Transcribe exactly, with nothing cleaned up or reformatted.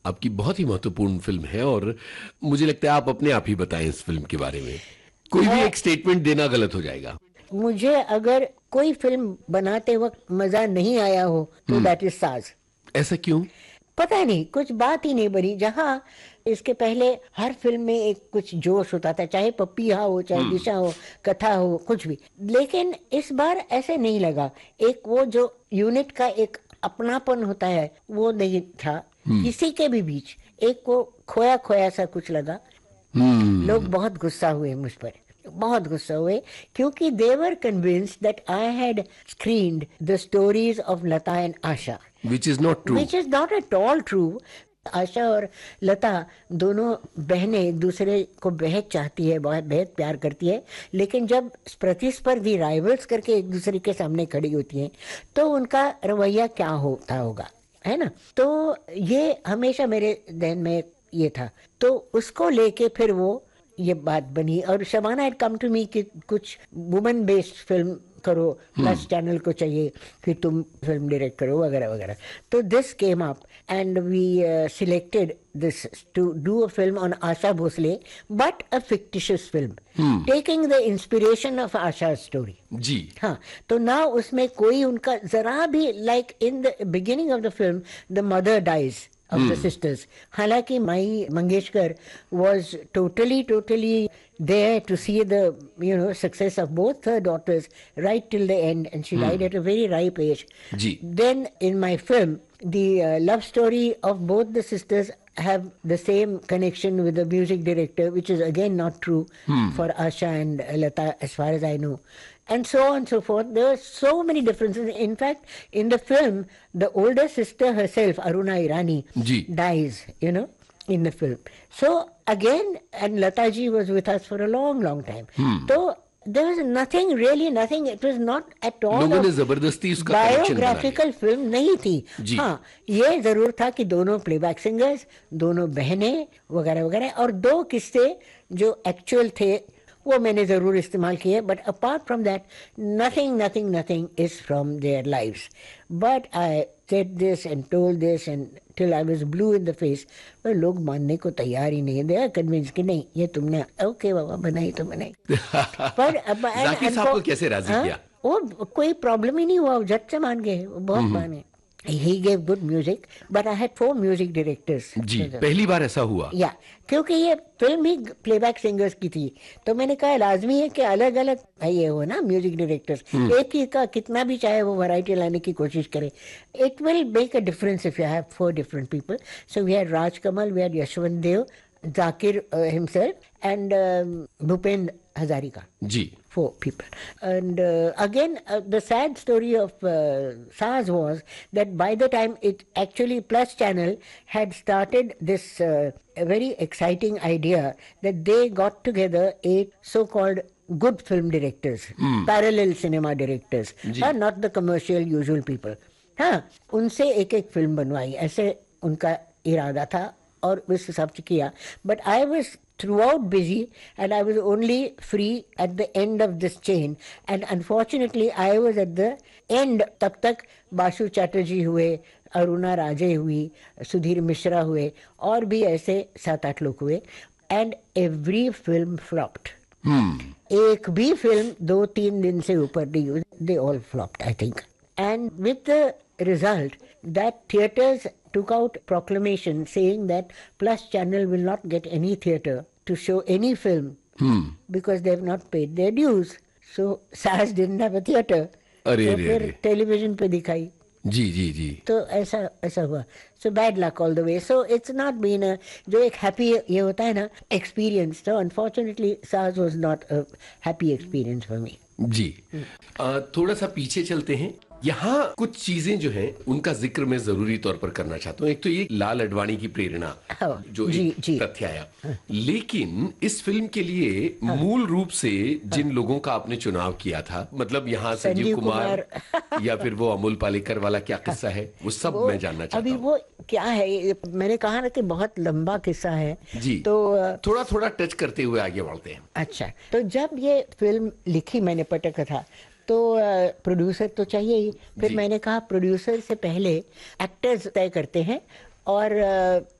आपकी बहुत ही महत्वपूर्ण फिल्म है और मुझे लगता है आप अपने आप ही बताएं इस फिल्म के बारे में। कोई भी है। एक स्टेटमेंट देना गलत हो जाएगा। मुझे अगर कोई फिल्म बनाते वक्त मजा नहीं आया हो तो हम्म। दैट इज साज। ऐसा क्यों? पता नहीं, कुछ बात ही नहीं बनी। जहाँ इसके पहले हर फिल्म में एक कुछ जोश होता था, चाहे पपिया हो, चाहे हम्म। दिशा हो, कथा हो, कुछ भी। लेकिन इस बार ऐसे नहीं लगा। एक वो जो यूनिट का एक अपनापन होता है वो नहीं था हम्म। किसी के भी बीच। एक को खोया खोया सा कुछ लगा। लोग हम्म। बहुत गुस्सा हुए मुझ पर, बहुत गुस्सा हुए, क्योंकि दे वर convinced that I had screened the stories of Lata and Asha, which is not true. Which is not at all true. आशा और लता दोनों बहनें एक दूसरे को बेहद चाहती है, बहुत बेहद प्यार करती है, लेकिन जब प्रतिस्पर्धी राइवल्स करके एक दूसरे के सामने खड़ी होती हैं तो उनका रवैया क्या होता होगा, है ना। तो ये हमेशा मेरे ध्यान में ये था। तो उसको लेके फिर वो ये बात बनी और Shabana had come to me कि कुछ वुमेन बेस्ड फिल्म करो, प्लस चैनल को चाहिए कि तुम फिल्म डायरेक्ट करो वगैरह वगैरह। तो this came up and we selected this to do a film on Asha Bhosle, but a fictitious film taking the inspiration of Asha story. जी। हाँ, तो ना उसमें कोई उनका जरा भी, like in the beginning of the film the mother dies of the sisters. हालांकि माई Mangeshkar was totally totally there to see the you know success of both her daughters right till the end, and she died at a very ripe age. Ji. Then in my film the uh, love story of both the sisters have the same connection with the music director, which is again not true for Asha and Lata as far as I know, and so on and so forth. There were so many differences. In fact, in the film, the older sister herself, Aruna Irani, ji. dies, you know, in the film. So again, and Lata ji was with us for a long, long time. So there was nothing, really nothing. It was not at all लोगों a ने जबरदस्ती उसका connection बना लिया। Biographical film नहीं थी। जी। हाँ, ये जरूर था कि दोनों प्लेबैक सिंगर्स, दोनों बहनें वगैरह वगैरह, और दो किस्से जो एक्चुअल थे वो मैंने जरूर इस्तेमाल किए। But apart from that nothing nothing nothing is from their lives. But I said this and told this and till I was blue in the face, पर लोग मानने को तैयार ही नहीं है। दे आर कन्विंस कि नहीं, ये तुमने ओके बाबा बनाई तो बनाई। पर अब जाकिर साहब को कैसे राजी हाँ, किया? वो कोई प्रॉब्लम ही नहीं हुआ, वो झट से मान गए, वो बहुत माने। He gave good music, but I had four music directors. जी, पहली बार ऐसा हुआ। या क्योंकि ये फिल्म ही प्लेबैक सिंगर्स की थी, तो मैंने कहा लाजमी है कि अलग अलग ये हो ना म्यूजिक डायरेक्टर्स। एक ही का कितना भी चाहे वो वैरायटी लाने की कोशिश करे, it will make a difference if you have four different people. So we had Raj Kamal, we had Yashwant Dev, Zakir uh, himself, and um, Bhupend Hazarika. Ji. Four people. And uh, again, uh, the sad story of uh, SARS was that by the time it actually Plus Channel had started this uh, a very exciting idea that they got together eight so-called good film directors, parallel cinema directors, uh, not the commercial usual people. हाँ, उनसे एक एक film बनवाई, ऐसे उनका इरादा था और उस हिसाब से किया। But I was through out busy and I was only free at the end of this chain, and unfortunately I was at the end. तब तक बासु चैटर्जी हुए, अरुणा राजे हुई, सुधीर मिश्रा हुए, और भी ऐसे सात आठ लोग हुए, एंड एवरी फिल्म फ्लॉप्ड। एक भी फिल्म दो तीन दिन से ऊपर नहीं हुई, they all flopped I think. And with the result that theaters took out proclamation saying that Plus Channel will not get any theater to show any film because they have not paid their dues. So SARS didn't have a theater. अरे तो अरे फिर अरे। Television पे दिखाई। जी जी जी। तो ऐसा ऐसा हुआ। So bad luck all the way. So it's not been a जो एक हैप्पी ये होता है ना एक्सपीरियंस, तो unfortunately SARS was not a happy experience for me. जी। आ, थोड़ा सा पीछे चलते हैं। यहाँ कुछ चीजें जो हैं उनका जिक्र मैं जरूरी तौर पर करना चाहता हूँ। एक तो ये लाल अडवाणी की प्रेरणा हाँ, जो जी, एक जी। तथ्य आया, लेकिन इस फिल्म के लिए मूल रूप से जिन लोगों का आपने चुनाव किया था, मतलब यहाँ संजीव संजीव कुमार या फिर वो अमोल पालेकर वाला क्या किस्सा है, वो सब वो मैं जानना चाहता अभी हूँ। वो क्या है, ये मैंने कहा ना कि बहुत लंबा किस्सा है। जी। तो अ, थोड़ा थोड़ा टच करते हुए आगे बढ़ते हैं। अच्छा, तो जब ये फिल्म लिखी मैंने पटकथा, तो प्रोड्यूसर तो चाहिए ही। फिर जी। मैंने कहा प्रोड्यूसर से पहले एक्टर्स तय करते हैं, और